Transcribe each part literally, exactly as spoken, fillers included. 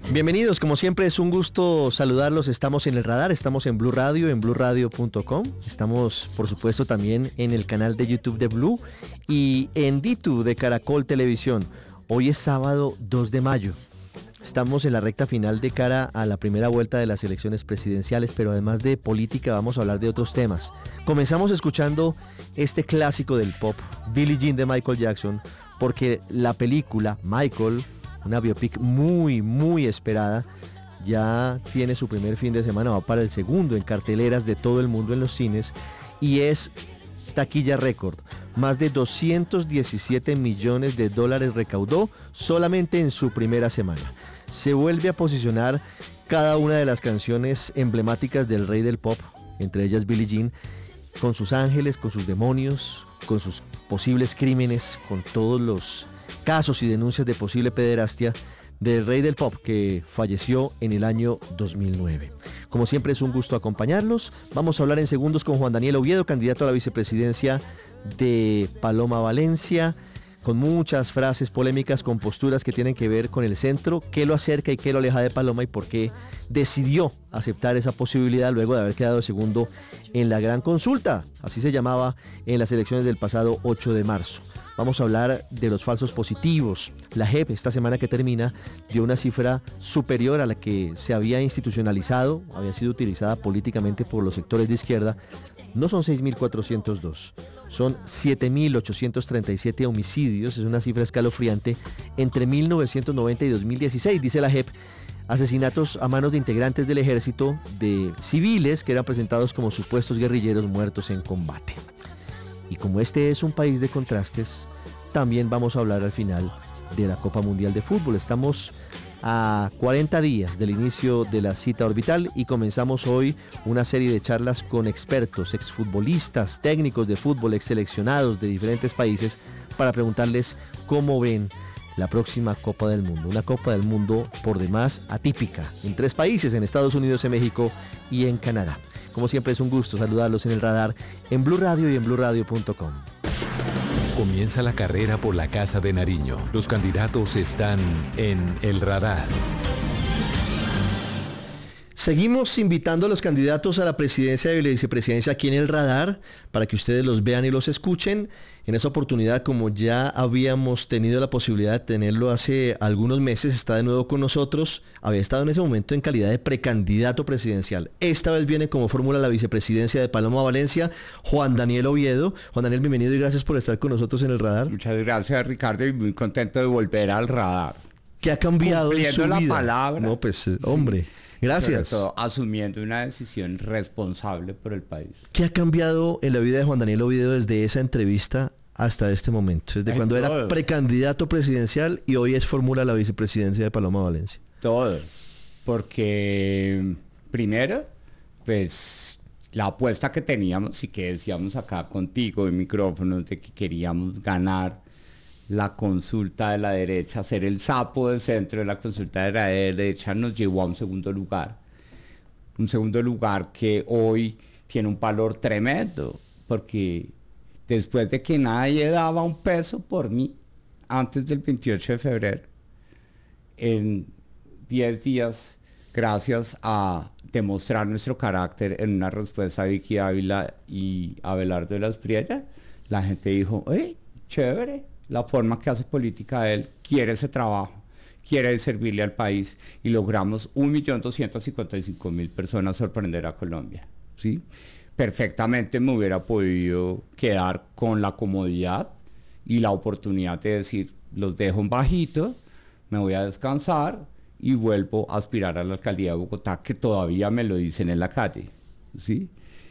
Bienvenidos, como siempre es un gusto saludarlos. Estamos en el radar, estamos en Blue Radio, en blue radio punto com. Estamos, por supuesto, también en el canal de YouTube de Blue y en DiTu de Caracol Televisión. Hoy es sábado dos de mayo. Estamos en la recta final de cara a la primera vuelta de las elecciones presidenciales, pero además de política vamos a hablar de otros temas. Comenzamos escuchando este clásico del pop, Billie Jean de Michael Jackson, porque la película Michael, una biopic muy, muy esperada, ya tiene su primer fin de semana, va para el segundo en carteleras de todo el mundo en los cines y es taquilla récord. Más de doscientos diecisiete millones de dólares recaudó solamente en su primera semana. Se vuelve a posicionar cada una de las canciones emblemáticas del rey del pop, entre ellas Billie Jean, con sus ángeles, con sus demonios, con sus posibles crímenes, con todos los casos y denuncias de posible pederastia del rey del pop que falleció en el año dos mil nueve. Como siempre es un gusto acompañarlos. Vamos a hablar en segundos con Juan Daniel Oviedo, candidato a la vicepresidencia de Paloma Valencia, con muchas frases polémicas, con posturas que tienen que ver con el centro, qué lo acerca y qué lo aleja de Paloma y por qué decidió aceptar esa posibilidad luego de haber quedado segundo en la gran consulta, así se llamaba en las elecciones del pasado ocho de marzo. Vamos a hablar de los falsos positivos. La J E P esta semana que termina dio una cifra superior a la que se había institucionalizado, había sido utilizada políticamente por los sectores de izquierda. No son seis mil cuatrocientos dos, son siete mil ochocientos treinta y siete homicidios, es una cifra escalofriante, entre mil novecientos noventa y dos mil dieciséis, dice la J E P. Asesinatos a manos de integrantes del ejército, de civiles que eran presentados como supuestos guerrilleros muertos en combate. Y como este es un país de contrastes, también vamos a hablar al final de la Copa Mundial de Fútbol. Estamos a cuarenta días del inicio de la cita orbital y comenzamos hoy una serie de charlas con expertos, exfutbolistas, técnicos de fútbol, exseleccionados de diferentes países para preguntarles cómo ven la próxima Copa del Mundo. Una Copa del Mundo por demás atípica en tres países, en Estados Unidos, en México y en Canadá. Como siempre es un gusto saludarlos en el radar, en Blue Radio y en blue radio punto com. Comienza la carrera por la Casa de Nariño. Los candidatos están en el radar. Seguimos invitando a los candidatos a la presidencia y la vicepresidencia aquí en el radar para que ustedes los vean y los escuchen. En esa oportunidad, como ya habíamos tenido la posibilidad de tenerlo hace algunos meses, está de nuevo con nosotros. Había estado en ese momento en calidad de precandidato presidencial. Esta vez viene como fórmula la vicepresidencia de Paloma Valencia, Juan Daniel Oviedo. Juan Daniel, bienvenido y gracias por estar con nosotros en el radar. Muchas gracias, Ricardo, y muy contento de volver al radar. ¿Qué ha cambiado en su la vida? Palabra. No, pues, hombre. Sí. Gracias. Sobre todo asumiendo una decisión responsable por el país. ¿Qué ha cambiado en la vida de Juan Daniel Oviedo desde esa entrevista hasta este momento? Desde cuando todo. Era precandidato presidencial y hoy es fórmula la vicepresidencia de Paloma Valencia. Todo. Porque primero, pues la apuesta que teníamos y que decíamos acá contigo en micrófonos de que queríamos ganar la consulta de la derecha, ser el sapo del centro de la consulta de la derecha, nos llevó a un segundo lugar. Un segundo lugar que hoy tiene un valor tremendo, porque después de que nadie daba un peso por mí, antes del veintiocho de febrero, en diez días, gracias a demostrar nuestro carácter en una respuesta a Vicky Ávila y Abelardo de la Espriella, la gente dijo, ¡hey, chévere! La forma que hace política él, quiere ese trabajo, quiere servirle al país y logramos un millón doscientos cincuenta y cinco mil personas sorprender a Colombia, ¿sí? Perfectamente me hubiera podido quedar con la comodidad y la oportunidad de decir, los dejo en bajito, me voy a descansar y vuelvo a aspirar a la alcaldía de Bogotá, que todavía me lo dicen en la calle, ¿sí?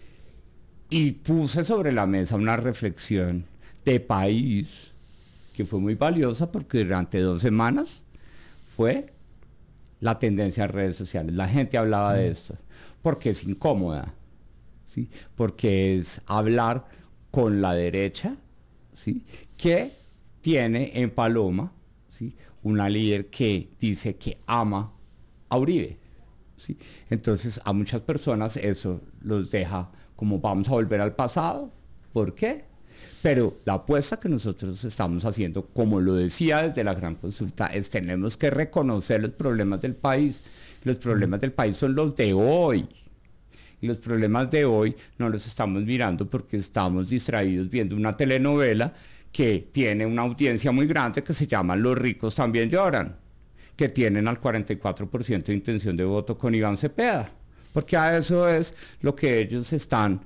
Y puse sobre la mesa una reflexión de país que fue muy valiosa porque durante dos semanas fue la tendencia en redes sociales. La gente hablaba de esto porque es incómoda, ¿sí? Porque es hablar con la derecha, ¿sí? Que tiene en Paloma, ¿sí? Una líder que dice que ama a Uribe, ¿sí? Entonces a muchas personas eso los deja como vamos a volver al pasado. ¿Por qué? Pero la apuesta que nosotros estamos haciendo, como lo decía desde la gran consulta, es tenemos que reconocer los problemas del país. Los problemas del país son los de hoy. Y los problemas de hoy no los estamos mirando porque estamos distraídos viendo una telenovela que tiene una audiencia muy grande que se llama Los ricos también lloran, que tienen al cuarenta y cuatro por ciento de intención de voto con Iván Cepeda. Porque a eso es lo que ellos están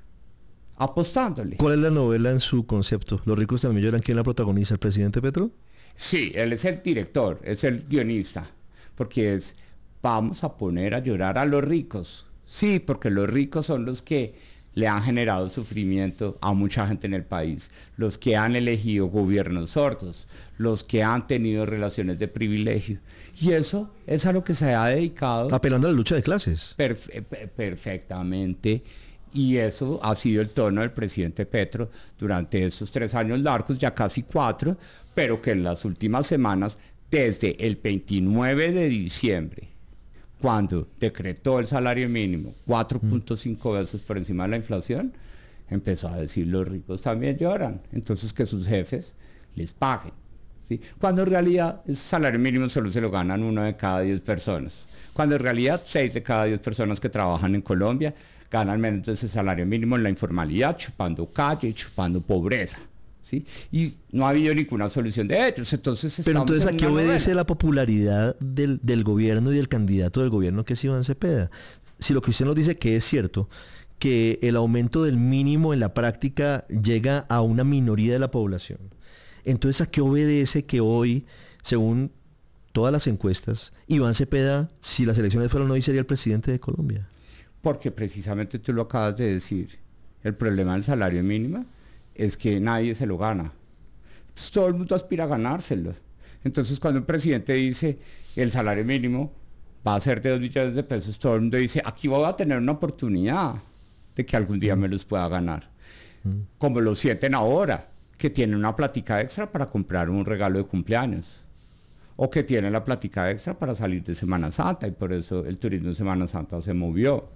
apostándole. ¿Cuál es la novela en su concepto? ¿Los ricos también lloran? ¿Quién la protagoniza? ¿El presidente Petro? Sí, él es el director, es el guionista, porque es, vamos a poner a llorar a los ricos. Sí, porque los ricos son los que le han generado sufrimiento a mucha gente en el país, los que han elegido gobiernos sordos, los que han tenido relaciones de privilegio. Y eso es a lo que se ha dedicado. Apelando a la lucha de clases. Perfe- perfectamente. Y eso ha sido el tono del presidente Petro durante estos tres años largos, ya casi cuatro, pero que en las últimas semanas, desde el veintinueve de diciembre, cuando decretó el salario mínimo cuatro punto cinco veces por encima de la inflación, empezó a decir los ricos también lloran, entonces que sus jefes les paguen, ¿sí? Cuando en realidad ese salario mínimo solo se lo ganan uno de cada diez personas, cuando en realidad seis de cada diez personas que trabajan en Colombia ganan menos de ese salario mínimo en la informalidad, chupando calle, chupando pobreza, ¿sí? Y no ha habido ninguna solución de ellos. Entonces, pero entonces, ¿a qué obedece novela. la popularidad del, del gobierno y del candidato del gobierno, que es Iván Cepeda? Si lo que usted nos dice que es cierto, que el aumento del mínimo en la práctica llega a una minoría de la población, entonces, ¿a qué obedece que hoy, según todas las encuestas, Iván Cepeda, si las elecciones fueran hoy, sería el presidente de Colombia? Porque precisamente tú lo acabas de decir, el problema del salario mínimo es que nadie se lo gana. Entonces, todo el mundo aspira a ganárselo. Entonces, cuando un presidente dice el salario mínimo va a ser de dos millones de pesos, todo el mundo dice, aquí voy a tener una oportunidad de que algún día me los pueda ganar. Mm. Como lo sienten ahora, que tienen una plática extra para comprar un regalo de cumpleaños. O que tienen la plática extra para salir de Semana Santa y por eso el turismo en Semana Santa se movió.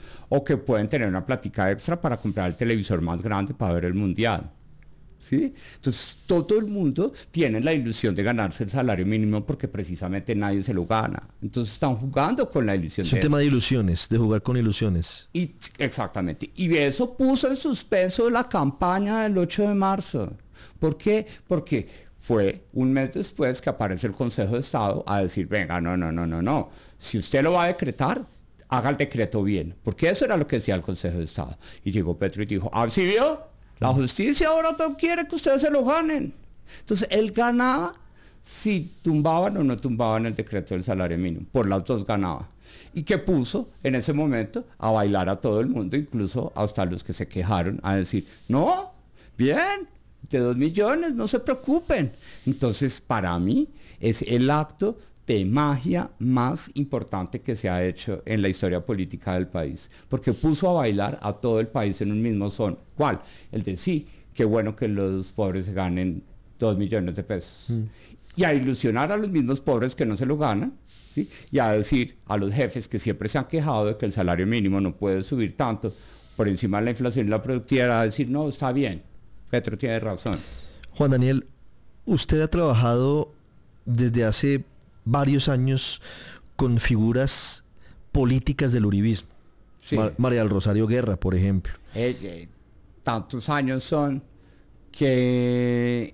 O que pueden tener una plática extra para comprar el televisor más grande para ver el mundial, ¿sí? Entonces todo el mundo tiene la ilusión de ganarse el salario mínimo porque precisamente nadie se lo gana. Entonces están jugando con la ilusión. Es un de tema eso. de ilusiones, de jugar con ilusiones. Y, exactamente. Y eso puso en suspenso la campaña del ocho de marzo. ¿Por qué? Porque fue un mes después que aparece el Consejo de Estado a decir, venga, no, no, no, no, no. Si usted lo va a decretar, haga el decreto bien, porque eso era lo que decía el Consejo de Estado. Y llegó Petro y dijo, ¿ah, sí vio? La justicia ahora no quiere que ustedes se lo ganen. Entonces, él ganaba si tumbaban o no tumbaban el decreto del salario mínimo. Por las dos ganaba. Y que puso en ese momento a bailar a todo el mundo, incluso hasta los que se quejaron, a decir, no, bien, de dos millones, no se preocupen. Entonces, para mí, es el acto de magia más importante que se ha hecho en la historia política del país, porque puso a bailar a todo el país en un mismo son. ¿Cuál? El de sí, qué bueno que los pobres se ganen dos millones de pesos. Mm. Y a ilusionar a los mismos pobres que no se lo ganan, ¿sí? Y a decir a los jefes que siempre se han quejado de que el salario mínimo no puede subir tanto por encima de la inflación y la productividad, a decir, no, está bien, Petro tiene razón. Juan Daniel, usted ha trabajado desde hace varios años con figuras políticas del uribismo. Sí. Mar- María del Rosario Guerra, por ejemplo. Eh, eh, tantos años son que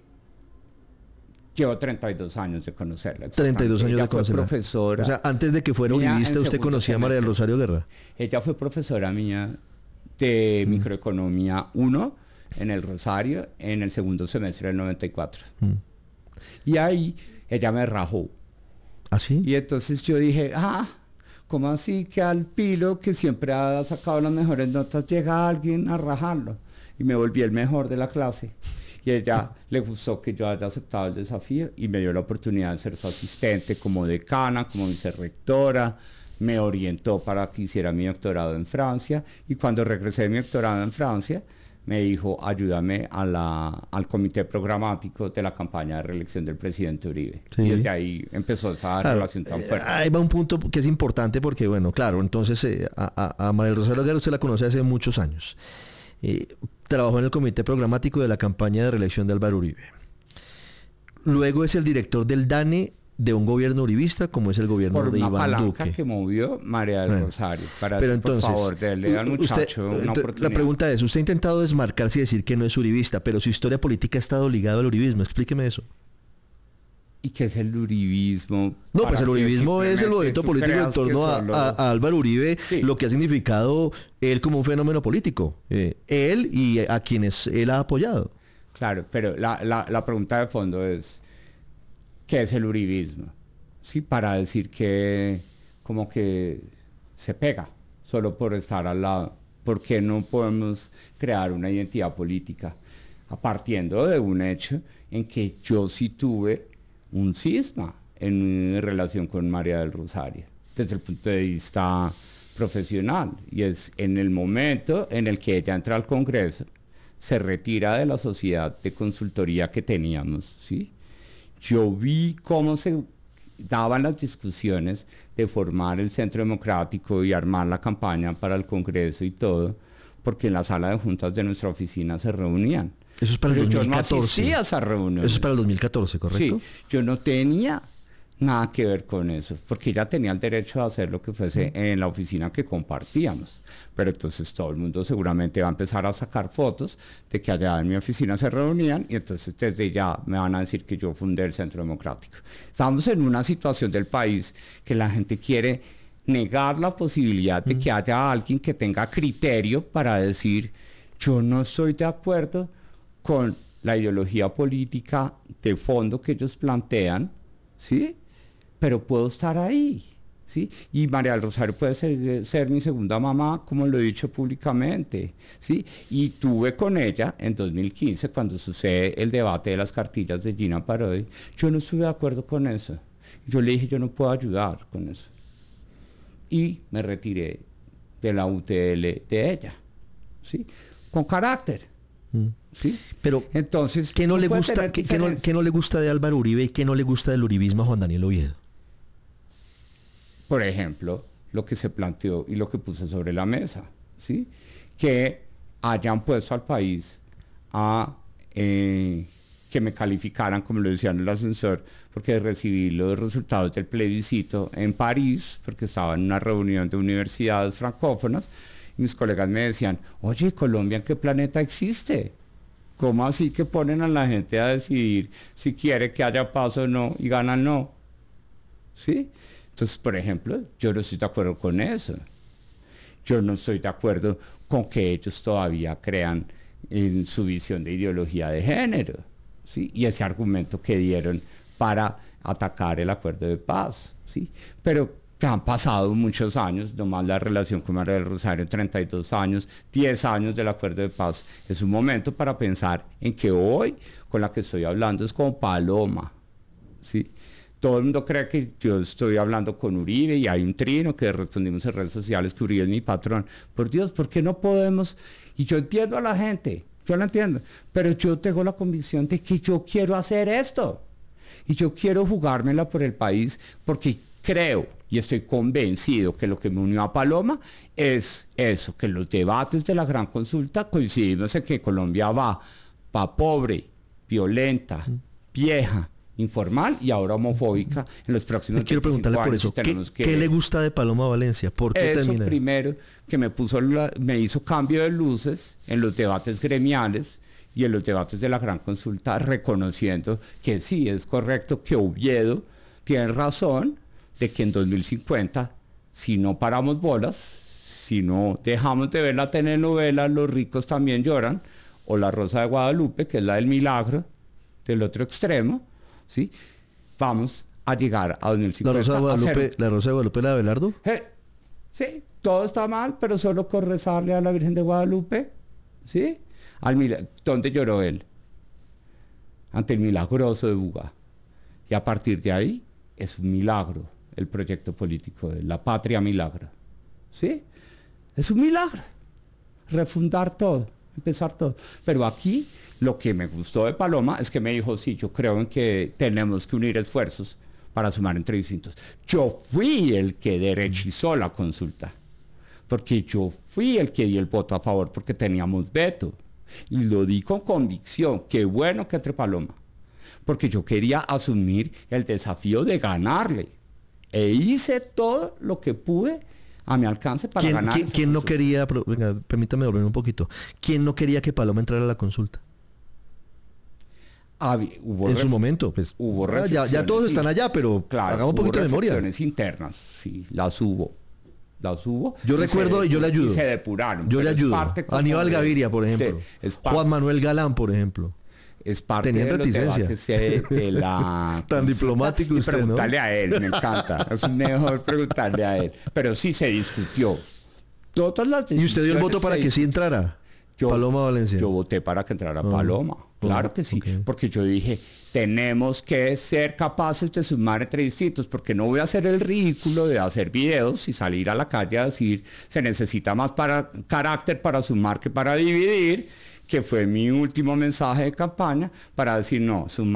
llevo treinta y dos años de conocerla. treinta y dos años ella de conocerla. Fue profesora. O sea, antes de que fuera uribista, ¿usted conocía a María del Rosario Guerra? Ella fue profesora mía de mm. microeconomía uno en el Rosario en el segundo semestre del noventa y cuatro. Mm. Y ahí ella me rajó. ¿Ah, sí? Y entonces yo dije, ah, ¿cómo así que al pilo que siempre ha sacado las mejores notas llega alguien a rajarlo? Y me volví el mejor de la clase. Y a ella le gustó que yo haya aceptado el desafío y me dio la oportunidad de ser su asistente como decana, como vicerrectora. Me orientó para que hiciera mi doctorado en Francia. Y cuando regresé de mi doctorado en Francia, me dijo, ayúdame a la, al comité programático de la campaña de reelección del presidente Uribe. Sí. Y desde ahí empezó esa claro, relación tan fuerte. Ahí va un punto que es importante porque, bueno, claro, entonces eh, a, a María del Rosario Guerra usted la conoce hace muchos años. Eh, trabajó en el comité programático de la campaña de reelección de Álvaro Uribe. Luego es el director del DANE de un gobierno uribista como es el gobierno por de una Iván palanca Duque. Que movió María del Bueno, Rosario para pero decir, entonces, por favor, dele al muchacho usted, una oportunidad. La pregunta es, usted ha intentado desmarcarse y decir que no es uribista, pero su historia política ha estado ligada al uribismo. Explíqueme eso. ¿Y qué es el uribismo? No, pues el uribismo es el movimiento político en torno a, solo... a, a Álvaro Uribe, sí. Lo que ha significado él como un fenómeno político. Eh, él y a quienes él ha apoyado. Claro, pero la, la, la pregunta de fondo es, ¿qué es el uribismo? Sí, para decir que como que se pega solo por estar al lado. ¿Por qué no podemos crear una identidad política? A partiendo de un hecho en que yo sí tuve un cisma en mi relación con María del Rosario, desde el punto de vista profesional. Y es en el momento en el que ella entra al Congreso, se retira de la sociedad de consultoría que teníamos, ¿sí? Yo vi cómo se daban las discusiones de formar el Centro Democrático y armar la campaña para el Congreso y todo, porque en la sala de juntas de nuestra oficina se reunían. Eso es para el Pero dos mil catorce. Yo no asistía a esa reunión. Eso es para el dos mil catorce, ¿correcto? Sí, yo no tenía nada que ver con eso, porque ella tenía el derecho a hacer lo que fuese en la oficina que compartíamos. Pero entonces todo el mundo seguramente va a empezar a sacar fotos de que allá en mi oficina se reunían y entonces desde ya me van a decir que yo fundé el Centro Democrático. Estamos en una situación del país que la gente quiere negar la posibilidad de que haya alguien que tenga criterio para decir, yo no estoy de acuerdo con la ideología política de fondo que ellos plantean, ¿sí? Pero puedo estar ahí, ¿sí? Y María del Rosario puede ser, ser mi segunda mamá, como lo he dicho públicamente, ¿sí? Y tuve con ella en dos mil quince, cuando sucede el debate de las cartillas de Gina Parodi, yo no estuve de acuerdo con eso. Yo le dije, yo no puedo ayudar con eso. Y me retiré de la U T L de ella, ¿sí? Con carácter. Mm. ¿Sí? Pero entonces, ¿qué no, le gusta, ¿qué, qué, no, ¿qué no le gusta de Álvaro Uribe y qué no le gusta del uribismo a Juan Daniel Oviedo? Por ejemplo, lo que se planteó y lo que puse sobre la mesa, ¿sí? Que hayan puesto al país a eh, que me calificaran, como lo decía en el ascensor, porque recibí los resultados del plebiscito en París, porque estaba en una reunión de universidades francófonas, y mis colegas me decían, oye, ¿Colombia en qué planeta existe? ¿Cómo así que ponen a la gente a decidir si quiere que haya paz o no y ganan no? ¿Sí? Entonces, por ejemplo, yo no estoy de acuerdo con eso. Yo no estoy de acuerdo con que ellos todavía crean en su visión de ideología de género, ¿sí? Y ese argumento que dieron para atacar el acuerdo de paz, ¿sí? Pero han pasado muchos años, nomás la relación con María del Rosario, treinta y dos años, diez años del acuerdo de paz. Es un momento para pensar en que hoy, con la que estoy hablando, es como Paloma, ¿sí? Todo el mundo cree que yo estoy hablando con Uribe y hay un trino que respondimos en redes sociales que Uribe es mi patrón. Por Dios, ¿por qué no podemos? Y yo entiendo a la gente, yo la entiendo, pero yo tengo la convicción de que yo quiero hacer esto. Y yo quiero jugármela por el país porque creo y estoy convencido que lo que me unió a Paloma es eso, que los debates de la gran consulta coincidimos en que Colombia va pa' pobre, violenta, vieja, informal y ahora homofóbica en los próximos Yo quiero preguntarle por eso, ¿qué, que... ¿qué le gusta de Paloma Valencia? ¿Por qué Eso termina? Primero, que me, puso la, me hizo cambio de luces en los debates gremiales y en los debates de la gran consulta, reconociendo que sí, es correcto que Oviedo tiene razón, de que en dos mil cincuenta, si no paramos bolas, si no dejamos de ver la telenovela Los ricos también lloran, o La Rosa de Guadalupe, que es la del milagro, del otro extremo, ¿sí? Vamos a llegar a dos mil cincuenta. ¿La Rosa de Guadalupe, ser... ¿la Rosa de Guadalupe la de Abelardo? Eh, sí, todo está mal, pero solo con rezarle a la Virgen de Guadalupe, ¿sí? Al mil... ¿Dónde lloró él? Ante el milagroso de Buga. Y a partir de ahí, es un milagro el proyecto político de La Patria Milagro, ¿sí? Es un milagro, refundar todo, empezar todo. Pero aquí, lo que me gustó de Paloma es que me dijo, sí, yo creo en que tenemos que unir esfuerzos para sumar entre distintos. Yo fui el que derechizó la consulta, porque yo fui el que di el voto a favor porque teníamos veto. Y lo di con convicción, qué bueno que entre Paloma, porque yo quería asumir el desafío de ganarle. E hice todo lo que pude a mi alcance para ¿Quién, ganar. ¿quién, ¿quién no quería, pero, venga, permítame volver un poquito, quién no quería que Paloma entrara a la consulta? Había, hubo en ref... su momento, pues. Hubo ah, ya, ya todos sí. están allá, pero claro, hagamos un poquito de memoria. reflexiones internas, sí, las hubo. Las hubo. Yo recuerdo y yo le ayudo. Y se depuraron. Yo le ayudo. de, Aníbal Gaviria, por ejemplo. De, parte, Juan Manuel Galán, por ejemplo. Es parte Tenían de reticencia. los debates de la... Tan diplomático y usted, preguntarle ¿no? a él, me encanta. Es mejor preguntarle a él. Pero sí se discutió. Todas las ¿Y usted dio el voto para que sí entrara yo, Paloma Valencia? Yo voté para que entrara oh. Paloma. Claro oh, que sí. Okay. Porque yo dije, tenemos que ser capaces de sumar entre distintos, porque no voy a hacer el ridículo de hacer videos y salir a la calle a decir, se necesita más para, carácter para sumar que para dividir, que fue mi último mensaje de campaña, para decir, no, sumar